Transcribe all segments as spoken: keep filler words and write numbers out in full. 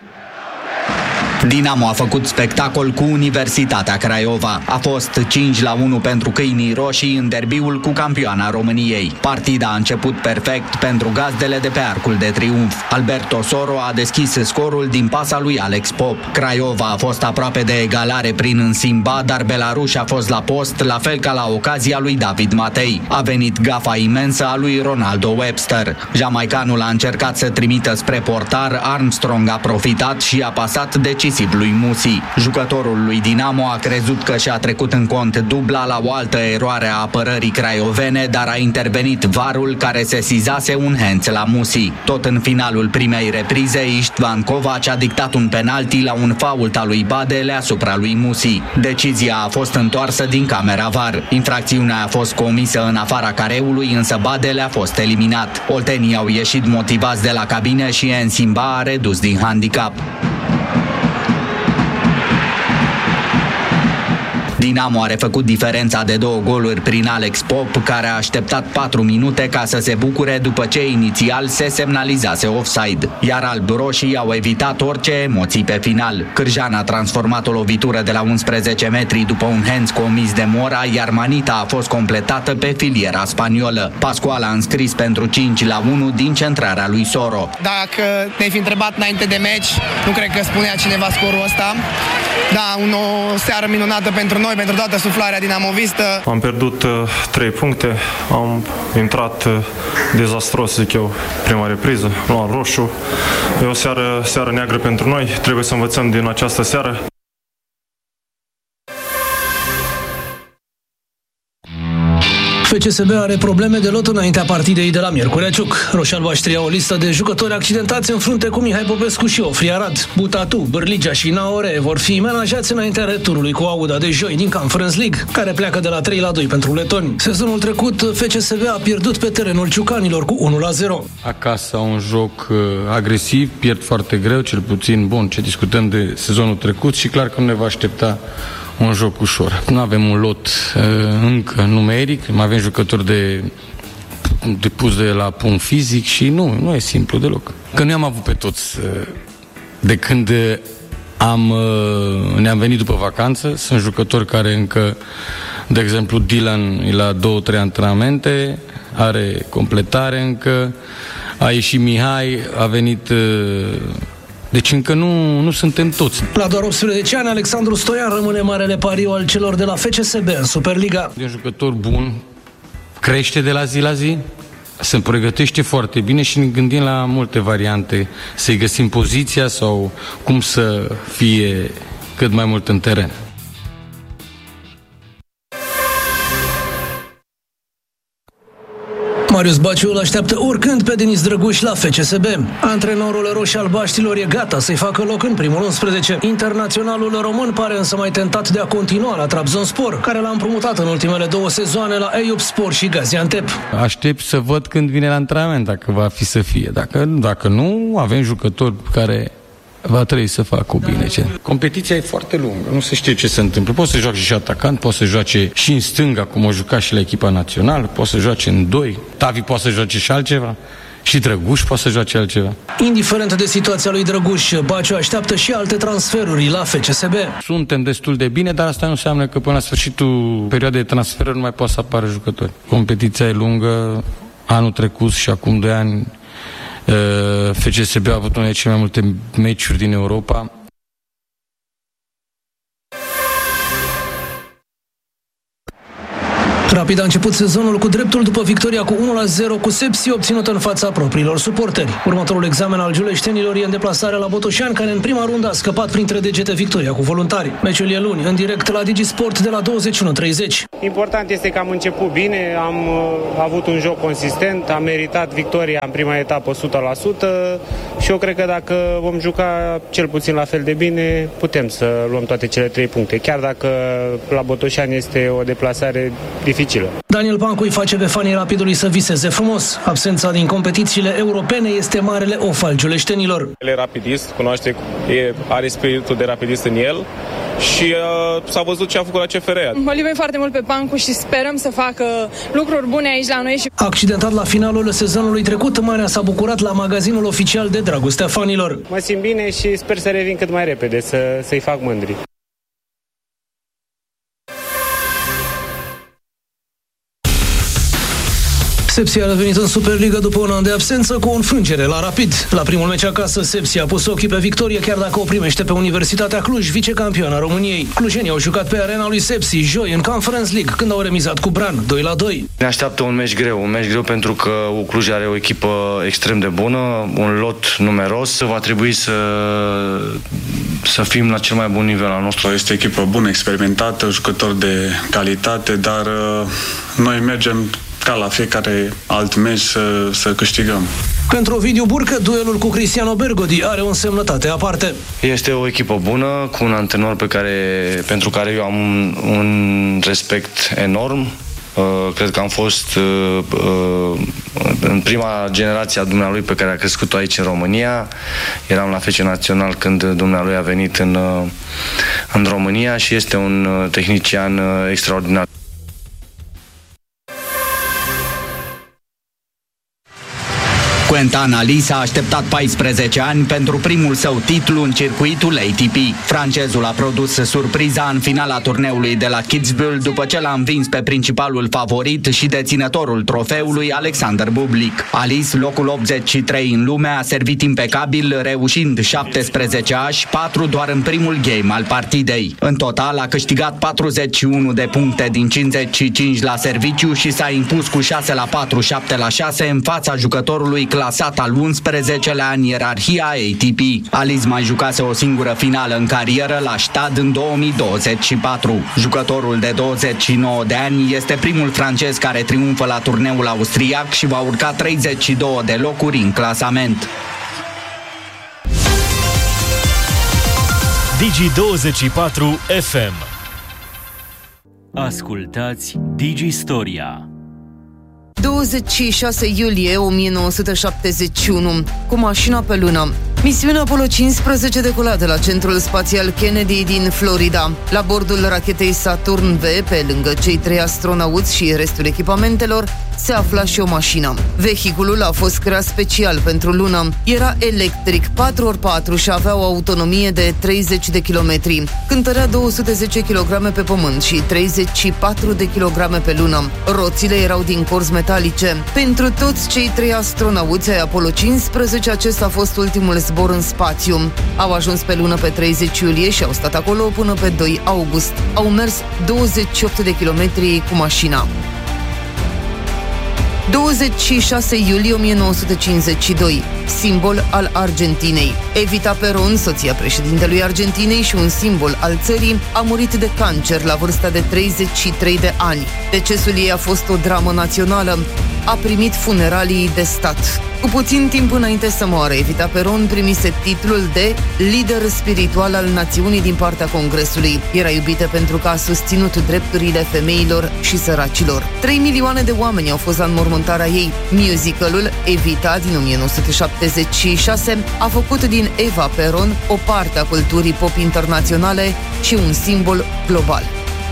Dinamo a făcut spectacol cu Universitatea Craiova. A fost cinci la unu pentru câinii roșii în derbiul cu campioana României. Partida a început perfect pentru gazdele de pe arcul de triumf. Alberto Soro a deschis scorul din pasa lui Alex Pop. Craiova a fost aproape de egalare prin Însimba, dar Belarus a fost la post, la fel ca la ocazia lui David Matei. A venit gafa imensă a lui Ronaldo Webster. Jamaicanul a încercat să trimită spre portar, Armstrong a profitat și a pasat decisiv lui Musi. Jucătorul lui Dinamo a crezut că și-a trecut în cont dubla la o altă eroare a apărării craiovene, dar a intervenit varul care sesizase un hands la Musi. Tot în finalul primei reprize, Istvan Kovac a dictat un penalti la un fault al lui Badele asupra lui Musi. Decizia a fost întoarsă din camera var. Infracțiunea a fost comisă în afara careului, însă Badele a fost eliminat. Oltenii au ieșit motivați de la cabine și Ensimba a redus din handicap. Dinamo a refăcut diferența de două goluri prin Alex Pop, care a așteptat patru minute ca să se bucure după ce inițial se semnalizase offside, iar alb-roșii au evitat orice emoții pe final. Cârjan a transformat o lovitură de la unsprezece metri după un hands comis de Mora, iar manita a fost completată pe filiera spaniolă. Pascual a înscris pentru cinci la unu din centrarea lui Soro. Dacă ne-ai fi întrebat înainte de meci, nu cred că spunea cineva scorul ăsta. Da, o seară minunată pentru noi, pentru toată suflarea dinamovistă. Am pierdut uh, trei puncte, am intrat uh, dezastros, zic eu, prima repriză, luam roșu. E o seară, seară neagră pentru noi, trebuie să învățăm din această seară. F C S B are probleme de lot înaintea partidei de la Miercurea Ciuc. Roșalbaștrii au o listă de jucători accidentați în frunte cu Mihai Popescu și Ofri Arad. Butatu, Bârligea și Naore vor fi menajați înaintea returului cu Auda de joi din Conference League, care pleacă de la trei la doi pentru letoni. Sezonul trecut, F C S B a pierdut pe terenul ciucanilor cu unu la zero. Acasă un joc uh, agresiv, pierd foarte greu, cel puțin bun, ce discutăm de sezonul trecut și clar că nu ne va aștepta un joc ușor. Nu avem un lot uh, încă numeric, mai avem jucători de, de pus de la punct fizic și nu, nu e simplu deloc. Că nu am avut pe toți uh, de când am, uh, ne-am venit după vacanță. Sunt jucători care încă, de exemplu, Dylan e la două, trei antrenamente, are completare încă, a ieșit Mihai, a venit... Uh, Deci încă nu, nu suntem toți. La doar optsprezece ani, Alexandru Stoian rămâne marele pariu al celor de la F C S B în Superliga. E un jucător bun, crește de la zi la zi, se pregătește foarte bine și ne gândim la multe variante, să-i găsim poziția sau cum să fie cât mai mult în teren. Marius Baciu îl așteaptă oricând pe Denis Drăguș la F C S B. Antrenorul roșii-albaștilor e gata să-i facă loc în primul unsprezece. Internaționalul român pare însă mai tentat de a continua la Trabzonspor, care l-a împrumutat în ultimele două sezoane la Eyüpspor și Gaziantep. Aștept să văd când vine la antrenament, dacă va fi să fie. Dacă, dacă nu, avem jucători care va trebui să facă bine. Ce? Competiția e foarte lungă, nu se știe ce se întâmplă. Poți să joace și atacant, poți să joace și în stânga, cum o juca și la echipa națională, poți să joace în doi, Tavi poate să joace și altceva, și Drăguș poate să joace altceva. Indiferent de situația lui Drăguș, Baciu așteaptă și alte transferuri la F C S B. Suntem destul de bine, dar asta nu înseamnă că până la sfârșitul perioadei de transferuri nu mai poate să apară jucători. Competiția e lungă, anul trecut și acum doi ani F C S B a avut unele cele mai multe meciuri din Europa. Rapid a început sezonul cu dreptul după victoria cu unu la zero cu Sepsi obținută în fața propriilor suporteri. Următorul examen al giuleștenilor e în deplasarea la Botoșani, care în prima rundă a scăpat printre degete victoria cu voluntari. Meciul e luni, în direct la Digisport de la douăzeci și unu treizeci. Important este că am început bine, am uh, avut un joc consistent, am meritat victoria în prima etapă o sută la sută și eu cred că dacă vom juca cel puțin la fel de bine, putem să luăm toate cele trei puncte, chiar dacă la Botoșani este o deplasare dificilă. Daniel Pancu îi face pe fanii Rapidului să viseze frumos. Absența din competițiile europene este marele of al giuleștenilor. El e rapidist, cunoaște e, are spiritul de rapidist în el și uh, s-a văzut ce a făcut la C F R. Mă iubim foarte mult pe bancul și sperăm să facă lucruri bune aici la noi. Și... Accidentat la finalul sezonului trecut, Manea s-a bucurat la magazinul oficial de dragostea fanilor. Mă simt bine și sper să revin cât mai repede, să, să-i fac mândri. Sepsi a revenit în Superliga după un an de absență cu o înfrângere la Rapid. La primul meci acasă, Sepsi a pus ochii pe victorie, chiar dacă o primește pe Universitatea Cluj, vicecampioana României. Clujenii au jucat pe arena lui Sepsi joi în Conference League, când au remizat cu Bran doi la doi. Ne așteaptă un meci greu, un meci greu pentru că Cluj are o echipă extrem de bună, un lot numeros. Va trebui să, să fim la cel mai bun nivel al nostru. Este o echipă bună, experimentată, jucători de calitate, dar noi mergem ca la fiecare alt meci să, să câștigăm. Pentru Ovidiu Burcă, duelul cu Cristiano Bergodi are o însemnătate aparte. Este o echipă bună, cu un antrenor pe care, pentru care eu am un, un respect enorm. Uh, cred că am fost uh, uh, în prima generație a dumnealui pe care a crescut-o aici în România. Eram la F C Național când dumnealui a venit în, uh, în România și este un uh, tehnician uh, extraordinar. Quentin Ali s-a așteptat paisprezece ani pentru primul său titlu în circuitul A T P. Francezul a produs surpriza în finala turneului de la Kitzbühel după ce l-a învins pe principalul favorit și deținătorul trofeului Alexander Bublik. Ali, locul optzeci și trei în lume, a servit impecabil, reușind șaptesprezece ași, patru doar în primul game al partidei. În total a câștigat patruzeci și unu de puncte din cincizeci și cinci la serviciu și s-a impus cu șase la patru, șapte la șase în fața jucătorului clasat al unsprezecelea în ierarhia A T P. Alice mai jucase o singură finală în carieră la Stade în două mii douăzeci și patru. Jucătorul de douăzeci și nouă de ani este primul francez care triumfă la turneul austriac și va urca treizeci și două de locuri în clasament. Digi douăzeci și patru F M. Ascultați Digi Storia. douăzeci și șase iulie o mie nouă sute șaptezeci și unu. Cu mașina pe lună. Misiunea Apollo cincisprezece decola de la centrul spațial Kennedy din Florida. La bordul rachetei Saturn V, pe lângă cei trei astronauți și restul echipamentelor, se afla și o mașină. Vehiculul a fost creat special pentru lună. Era electric, patru ori patru și avea o autonomie de treizeci de kilometri. Cântărea două sute zece kilograme pe pământ și treizeci și patru de kilograme pe lună. Roțile erau din corzi metalice. Pentru toți cei trei astronauți ai Apollo cincisprezece, acesta a fost ultimul zbor în spațiu. Au ajuns pe lună pe treizeci iulie și au stat acolo până pe doi august. Au mers douăzeci și opt de kilometri cu mașina. douăzeci și șase iulie o mie nouă sute cincizeci și doi. Simbol al Argentinei. Evita Perón, soția președintelui Argentinei și un simbol al țării, a murit de cancer la vârsta de treizeci și trei de ani. Decesul ei a fost o dramă națională. A primit funeralii de stat. Cu puțin timp înainte să moară, Evita Perón primise titlul de lider spiritual al națiunii din partea Congresului. Era iubită pentru că a susținut drepturile femeilor și săracilor. Trei milioane de oameni au fost la înmormântarea ei. Musicalul Evita din o mie nouă sute șaptezeci și șase a făcut din Eva Perón o parte a culturii pop internaționale și un simbol global.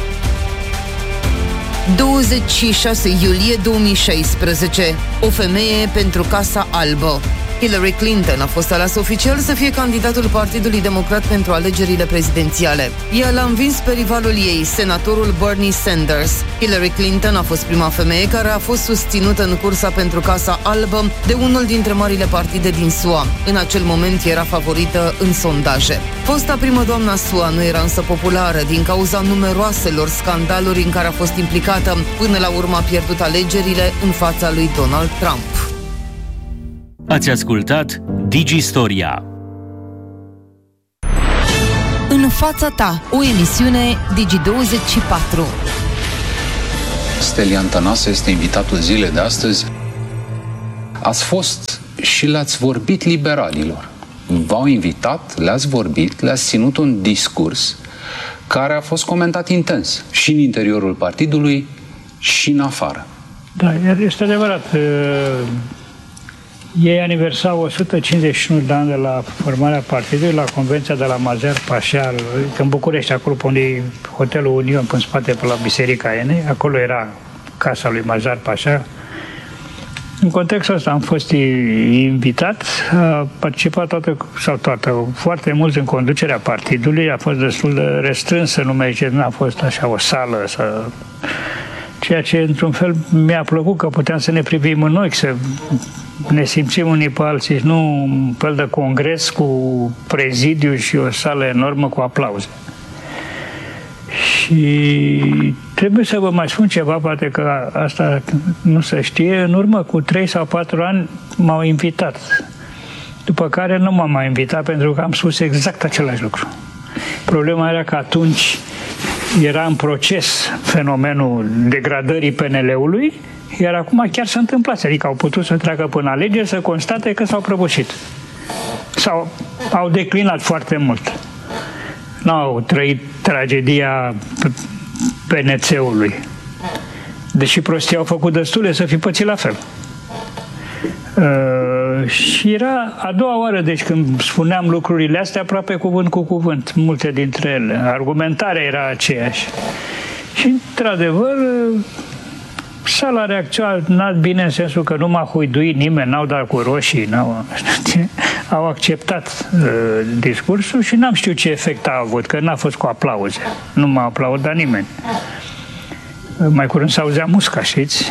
douăzeci și șase iulie două mii șaisprezece. O femeie pentru Casa Albă. Hillary Clinton a fost aleasă oficial să fie candidatul Partidului Democrat pentru alegerile prezidențiale. Ea l-a învins pe rivalul ei, senatorul Bernie Sanders. Hillary Clinton a fost prima femeie care a fost susținută în cursa pentru Casa Albă de unul dintre marile partide din S U A. În acel moment era favorită în sondaje. Fosta primă doamna S U A nu era însă populară din cauza numeroaselor scandaluri în care a fost implicată. Până la urmă a pierdut alegerile în fața lui Donald Trump. Ați ascultat Digi Storia. În fața ta, o emisiune Digi douăzeci și patru. Stelian Tănase este invitatul zilei de astăzi. Ați fost și le-ați vorbit liberalilor. V-au invitat, le-ați vorbit, le-ați ținut un discurs care a fost comentat intens și în interiorul partidului și în afară. Da, este adevărat. Ei aniversau o sută cincizeci și unu de ani de la formarea partidului, la Convenția de la Mazar Pașa, în București, acolo pe unde e Hotelul Union, în spate, pe la Biserica Enei, acolo era casa lui Mazar Pașa. În contextul ăsta am fost invitat, a participat toată, sau toată, foarte mulți în conducerea partidului, a fost destul de restrânsă, nu merge, nu a fost așa o sală, să... ceea ce într-un fel mi-a plăcut, că puteam să ne privim în ochi, să ne simțim unii pe alții, nu un fel de congres cu prezidiu și o sală enormă cu aplauze. Și trebuie să vă mai spun ceva, poate că asta nu se știe. În urmă cu trei sau patru ani m-au invitat, după care nu m-am mai invitat pentru că am spus exact același lucru. Problema era că atunci era în proces fenomenul degradării P N L-ului, iar acum chiar se întâmplase, adică au putut să treacă până alegeri, să constate că s-au prăbușit sau au declinat foarte mult. N-au trăit tragedia P N C-ului. Deși prostii au făcut destule să fi pățit la fel. Uh, și era a doua oară, deci când spuneam lucrurile astea, aproape cuvânt cu cuvânt, multe dintre ele. Argumentarea era aceeași. Și, într-adevăr, sala a reacționat bine în sensul că nu m-a huiduit nimeni, n-au dat cu roșii, n-au... au acceptat uh, discursul și n-am știut ce efect a avut, că n-a fost cu aplauze. Nu m-a aplaudat nimeni. Uh, mai curând s-auzea musca, știți?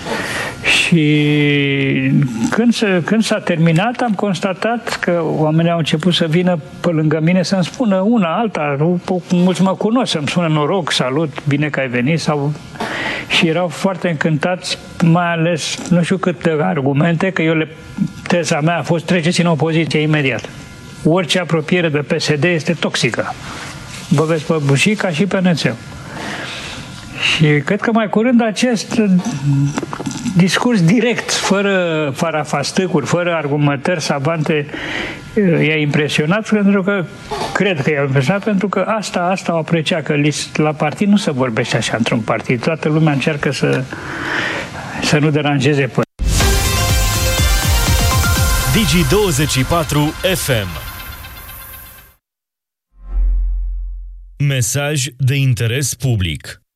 Și când, se, când s-a terminat, am constatat că oamenii au început să vină pe lângă mine să-mi spună una, alta, mulți mă cunosc, să-mi spună noroc, salut, bine că ai venit, sau... și erau foarte încântați, mai ales, nu știu câte argumente, că eu le, teza mea a fost treceți în opoziție imediat. Orice apropiere de P S D este toxică. Vă veți păbuși ca și P N C. Și cred că mai curând acest discurs direct, fără farafastâcuri, fără argumentări savante, i-a impresionat, pentru că cred că i-a impresionat, pentru că asta, asta o aprecia, că la partid nu se vorbește așa într-un partid. Toată lumea încearcă să, să nu deranjeze pe... Digi douăzeci și patru F M. Mesaj de interes public.